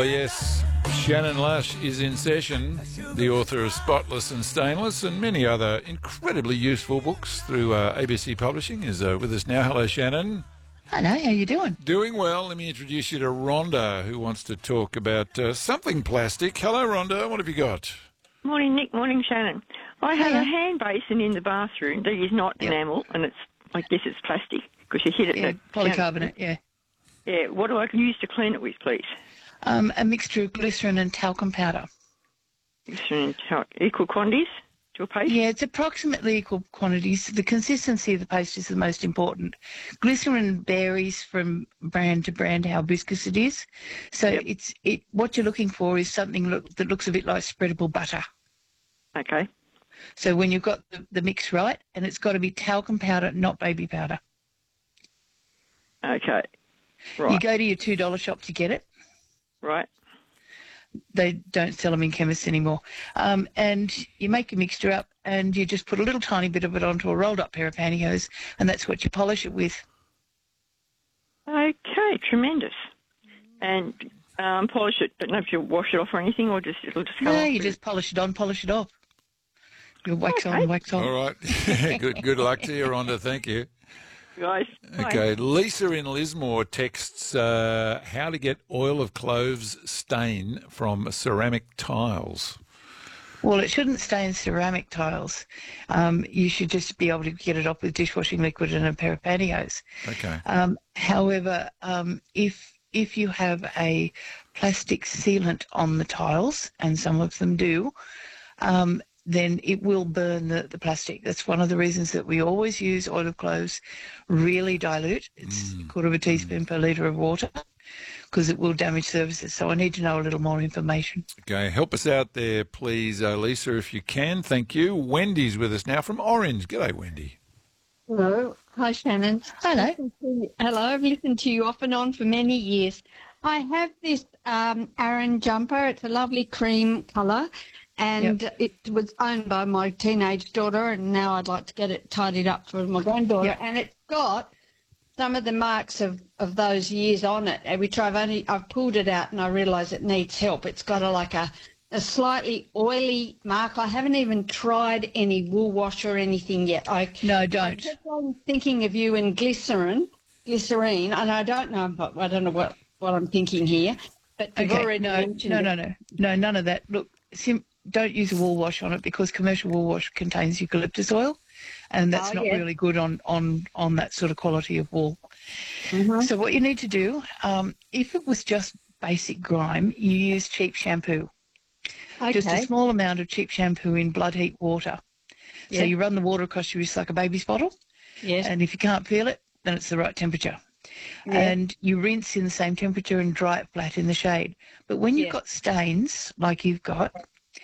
Oh, yes. Shannon Lush is in session, the author of Spotless and Stainless and many other incredibly useful books through ABC Publishing, is with us now. Hello, Shannon. Hello, how you doing? Doing well. Let me introduce you to Rhonda, who wants to talk about something plastic. Hello, Rhonda. What have you got? Morning, Nick. Morning, Shannon. I have a hand basin in the bathroom that is not enamel, and I guess it's plastic because you hit it. Yeah, polycarbonate, yeah. Yeah, what do I use to clean it with, please? A mixture of glycerin and talcum powder. Glycerin and talc, equal quantities to a paste? Yeah, it's approximately equal quantities. The consistency of the paste is the most important. Glycerin varies from brand to brand how viscous it is. So what you're looking for is something that looks a bit like spreadable butter. Okay. So when you've got the mix right, and it's got to be talcum powder, not baby powder. Okay. Right. You go to your $2 shop to get it. Right. They don't sell them in chemists anymore. And you make a mixture up and you just put a little tiny bit of it onto a rolled up pair of pantyhose, and that's what you polish it with. Okay, tremendous. And polish it, but not if you wash it off or anything, or it'll just come off? No, you just polish it on, polish it off. You'll wax on, wax off. All right. Good luck to you, Rhonda. Thank you. Guys. Okay, Lisa in Lismore texts how to get oil of cloves stain from ceramic tiles. Well, it shouldn't stain ceramic tiles. You should just be able to get it off with dishwashing liquid and a pair of pantyhose. Okay. However, if you have a plastic sealant on the tiles, and some of them do, then it will burn the plastic. That's one of the reasons that we always use oil of cloves really dilute. It's a quarter of a teaspoon per litre of water, because it will damage surfaces. So I need to know a little more information. Okay, help us out there, please, Lisa, if you can. Thank you. Wendy's with us now from Orange. G'day, Wendy. Hello. Hi, Shannon. Hello. Hello. I've listened to you off and on for many years. I have this Aran jumper. It's a lovely cream colour, and it was owned by my teenage daughter, and now I'd like to get it tidied up for my granddaughter. And it's got some of the marks of those years on it, which I've pulled it out and I realise it needs help. It's got a slightly oily mark. I haven't even tried any wool wash or anything yet. No, don't. I'm thinking of you in glycerine, and I don't know what I'm thinking here. But you've already mentioned it. No, none of that. Look, don't use a wool wash on it, because commercial wool wash contains eucalyptus oil, and that's not really good on that sort of quality of wool. So what you need to do, if it was just basic grime, you use cheap shampoo. Okay. Just a small amount of cheap shampoo in blood heat water. So you run the water across your wrist like a baby's bottle. Yes. And if you can't feel it, then it's the right temperature. And you rinse in the same temperature and dry it flat in the shade. But when you've got stains like you've got,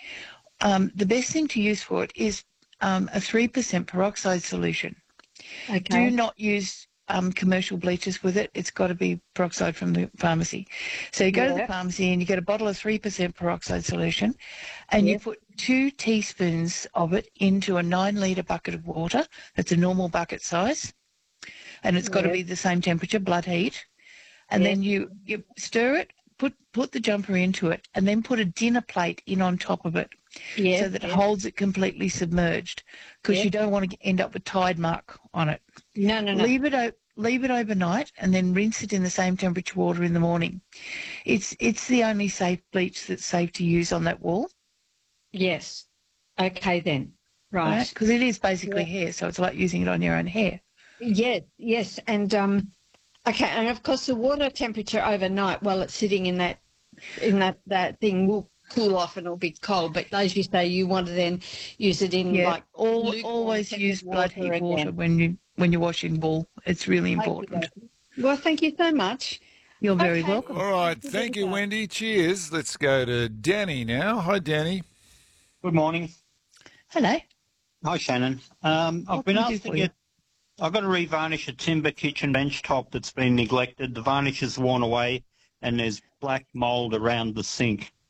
the best thing to use for it is a 3% peroxide solution. Okay. Do not use commercial bleaches with it. It's got to be peroxide from the pharmacy. So you go to the pharmacy and you get a bottle of 3% peroxide solution, and you put 2 teaspoons of it into a 9-litre bucket of water. That's a normal bucket size, and it's got to be the same temperature, blood heat. And then you stir it, put the jumper into it, and then put a dinner plate in on top of it, so that it holds it completely submerged, because you don't want to end up with tide mark on it. No. Leave it overnight and then rinse it in the same temperature water in the morning. It's the only safe bleach that's safe to use on that wool. Yes. Okay then. Right. Because it is basically hair, so it's like using it on your own hair. Yes. And okay, and of course the water temperature overnight while it's sitting in that thing will cool off and it'll be cold. But as you say, you want to then use it in always use blood heat water when you're washing wool. It's really important. Well, thank you so much. You're very welcome. All right. Thank you, Wendy. Cheers. Let's go to Danny now. Hi, Danny. Good morning. Hello. Hi, Shannon. I've been asked to get. I've got to revarnish a timber kitchen bench top that's been neglected. The varnish is worn away, and there's black mould around the sink.